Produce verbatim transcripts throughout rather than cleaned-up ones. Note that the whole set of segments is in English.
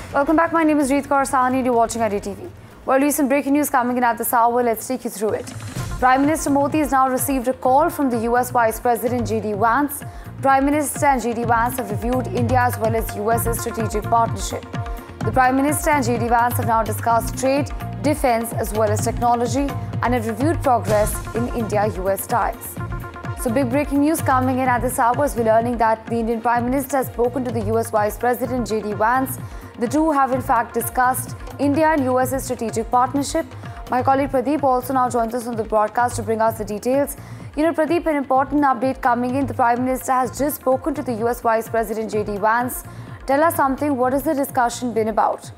Welcome back. My name is Reet Kaur Sahni and you're watching I D T V. Well, recent breaking news coming in at this hour. Let's take you through it. Prime Minister Modi has now received a call from the U S Vice President J D Vance. Prime Minister and J D Vance have reviewed India as well as U S's strategic partnership. The Prime Minister and J D Vance have now discussed trade, defence as well as technology and have reviewed progress in India-U S ties. So big breaking news coming in at this hour as we're learning that the Indian Prime Minister has spoken to the U S Vice President J D Vance. The two have in fact discussed India and U S's strategic partnership. My colleague Pradeep also now joins us on the broadcast to bring us the details. You know, Pradeep, an important update coming in. The Prime Minister has just spoken to the U S Vice President J D Vance. Tell us something. What has the discussion been about?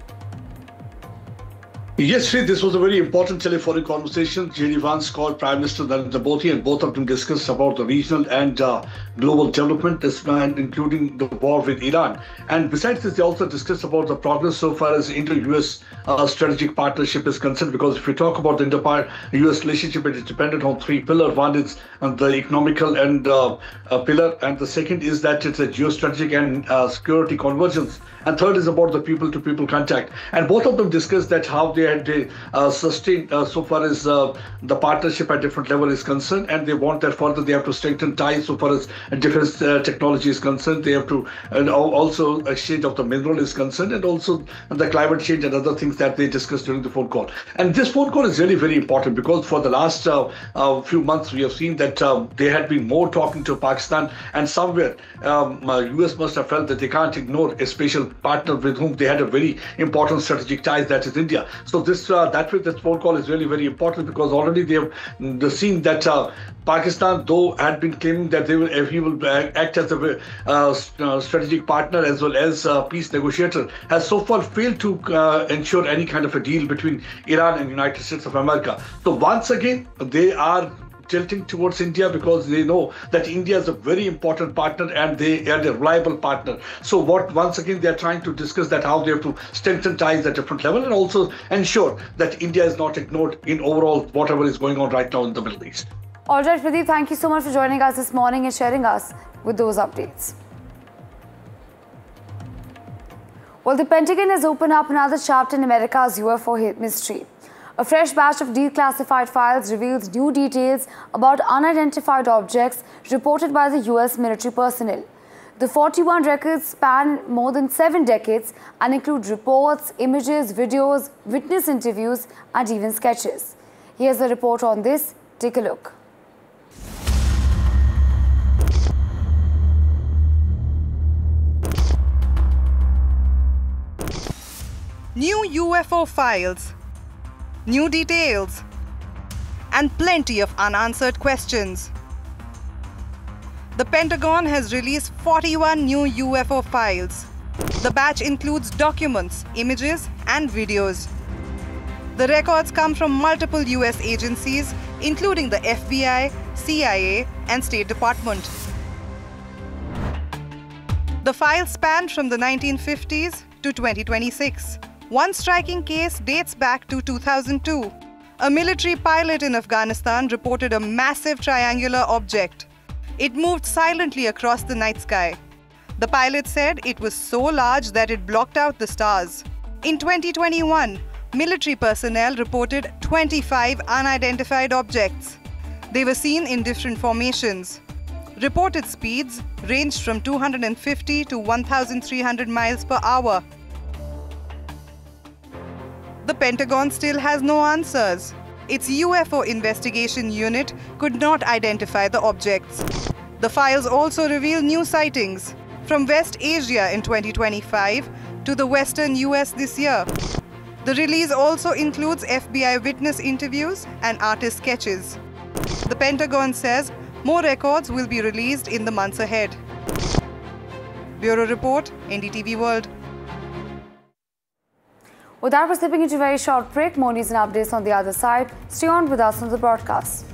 Yes, Sri, this was a very important telephonic conversation. J D Vance called Prime Minister Narendra Modi and both of them discussed about the regional and uh, global development, this man, including the war with Iran. And besides this, they also discussed about the progress so far as Indo-U S uh, strategic partnership is concerned. Because if we talk about the Indo-U S relationship, it is dependent on three pillars. One is uh, the economical and uh, uh, pillar, and the second is that it's a geostrategic and uh, security convergence. And third is about the people-to-people contact. And both of them discussed that how they had uh, sustained uh, so far as uh, the partnership at different level is concerned, and they want that further. They have to strengthen ties so far as defense uh, technology is concerned. They have to and also exchange of the mineral is concerned, and also the climate change and other things that they discussed during the phone call. And this phone call is really very important because for the last uh, uh, few months we have seen that uh, they had been more talking to Pakistan, and somewhere um, uh, U S must have felt that they can't ignore a special partner with whom they had a very important strategic ties, that is India. So this uh, that way this phone call is really very important because already they have the seen that uh, Pakistan, though had been claiming that they will he will act as a uh, strategic partner as well as a peace negotiator, has so far failed to uh, ensure any kind of a deal between Iran and United States of America. So once again they are tilting towards India because they know that India is a very important partner and they are a reliable partner. So what once again they are trying to discuss that how they have to strengthen ties at different level and also ensure that India is not ignored in overall whatever is going on right now in the Middle East. All right, Pradeep, thank you so much for joining us this morning and sharing us with those updates. Well, the Pentagon has opened up another chapter in America's U F O mystery. A fresh batch of declassified files reveals new details about unidentified objects reported by the U S military personnel. The forty-one records span more than seven decades and include reports, images, videos, witness interviews, and even sketches. Here's a report on this. Take a look. New U F O files, new details, and plenty of unanswered questions. The Pentagon has released forty-one new U F O files. The batch includes documents, images, and videos. The records come from multiple U S agencies, including the F B I, C I A, and State Department. The files span from the nineteen fifties to twenty twenty-six. One striking case dates back to two thousand two. A military pilot in Afghanistan reported a massive triangular object. It moved silently across the night sky. The pilot said it was so large that it blocked out the stars. In twenty twenty-one, military personnel reported twenty-five unidentified objects. They were seen in different formations. Reported speeds ranged from two hundred fifty to one thousand three hundred miles per hour. The Pentagon still has no answers. Its U F O investigation unit could not identify the objects. The files also reveal new sightings from West Asia in twenty twenty-five to the western U S this year. The release also includes F B I witness interviews and artist sketches. The Pentagon says more records will be released in the months ahead. Bureau Report, N D T V World. With that, we're slipping into a very short break. More news and updates on the other side. Stay on with us on the broadcast.